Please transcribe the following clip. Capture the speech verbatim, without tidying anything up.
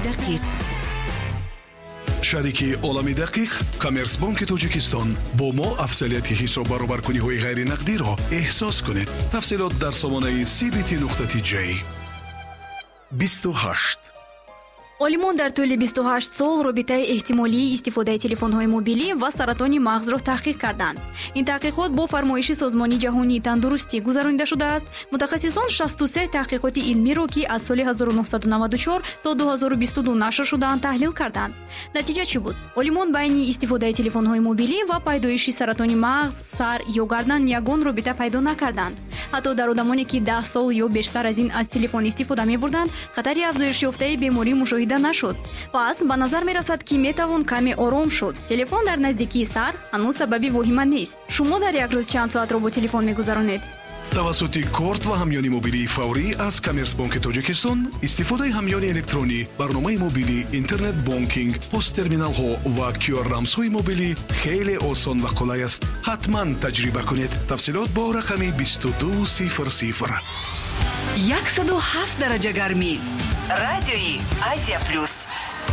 دقیق. شریک عالمی دقیق کامرس بانک تاجیکستان با ما افضلیت حساب برابرکنی های غیر نقدی را احساس کنید. تفصیلات در سامانه سی بی تی نقطه تی جی. بیست و هشت олимон дар тӯли бисту ҳашт сол робитаи эҳтимолии истифодаи телефонҳои мобилӣ ва саратони мағзро таҳқиқ карданд. ин таҳқиқот бо фармоиши созмони ҷаҳонии тандурустӣ гузаронида шудааст. мутахассисон шасту се таҳқиқоти илмиро ки аз соли ҳазору нуҳсаду наваду чор то ду ҳазору бисту ду нашр шудаанд таҳлил карданд. натиҷа чӣ буд? олимон байни истифодаи телефонҳои мобилӣ ва пайдоиши саратони мағз, сар ё гардан ягон робита пайдо накарданд. ҳатто дар одамоне ки даҳ сол ё бештар аз ин аз телефон истифода мебурданд, хатари афзоишёфтаи беморӣ мушоҳида нашуд. пас ба назар мерасад ки метавон каме ором шуд. телефон дар наздикии сар ҳанӯз сабаби вохима нест. шумо дар як рӯз чанд соатро бо телефон мегузаронед? тавассути корт ва ҳамёни мобилии фаврӣ аз Коммерс банки Тоҷикистон истифодаи ҳамёни электронӣ, барномаи мобилӣ, интернет бонкинг, посттерминалҳо ва кю ар рамзҳои мобилӣ хеле осон ва қулай аст. ҳатман таҷриба кунед. тафсилот бо рақами бисту ду сифр сифр. яксаду ҳафт дараҷа гармӣ. радиои Азия плюс.